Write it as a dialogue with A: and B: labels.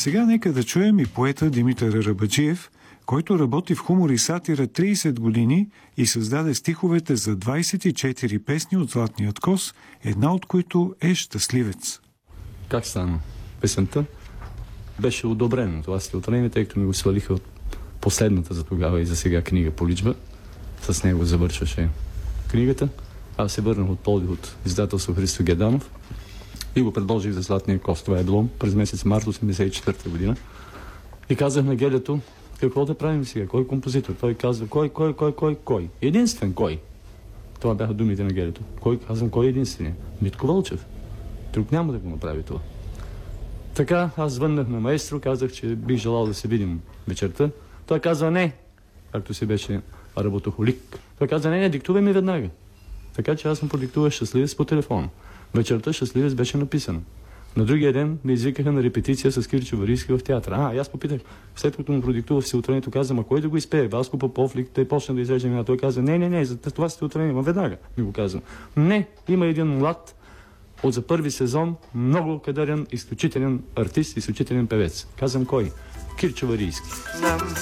A: сега нека да чуем и поета Димитър Арабаджиев, който работи в хумор и сатира 30 години и създаде стиховете за 24 песни от Златният кос, една от които е Щастливец.
B: Как стана песента? Беше одобрено това стихотворение, тъй като ми го свалиха от последната за тогава и за сега книга Поличба. С него завършваше книгата. Аз се върнах от Пловдив от издателство Христо Геданов и го предложих за Златния кос. Това е било през месец март 1984 година. И казах на Гелето, какво да правим сега? Кой композитор? Той казва, кой? Единствен кой? Това бяха думите на Гелето. Казвам, кой е единственият? Митко Вълчев. Друг няма да го направи това. Така, аз звъннах на маестро, казах, че бих желал да се видим вечерта. Той казва, не, както си беше работохолик. Той каза, не, диктувай ми веднага. Така че аз му продиктувах Щастливец по телефона. Вечерта Щастливец беше написано. На другия ден ме извикаха на репетиция с Кирчо Варийски в театъра. Аз попитах, след като му продиктувах стихотворението, каза, кой да го изпее? Васко Попов ли? Той почна да изрежда имена. Той каза, не, за това стихотворение, веднага ми го каза. Не, има един млад, от за първи сезон, много кадърен, изключителен артист, изключителен певец. Казвам, кой? Кирчо Варийски.